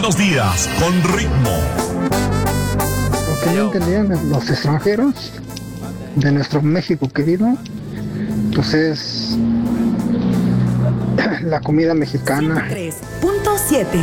Buenos días, con ritmo. Lo que no entendían los extranjeros de nuestro México querido, pues es la comida mexicana. 3.7